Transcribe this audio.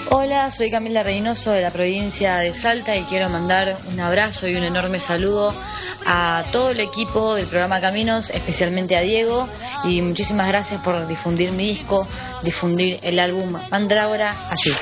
Hola, soy Camila Reynoso de la provincia de Salta y quiero mandar un abrazo y un enorme saludo a todo el equipo del programa Caminos, especialmente a Diego, y muchísimas gracias por difundir mi disco, difundir el álbum Mandrágora, así.